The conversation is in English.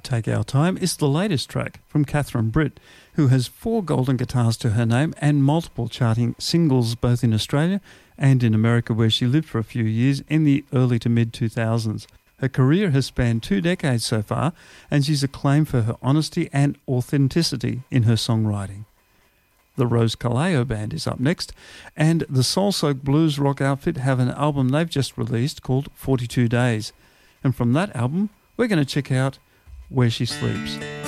Take Our Time is the latest track from Catherine Britt, who has 4 golden guitars to her name and multiple charting singles both in Australia and in America, where she lived for a few years in the early to mid-2000s. Her career has spanned 2 decades so far, and she's acclaimed for her honesty and authenticity in her songwriting. The Rose Kaleo Band is up next, and the soul-soaked blues rock outfit have an album they've just released called 42 Days. And from that album, we're going to check out Where She Sleeps.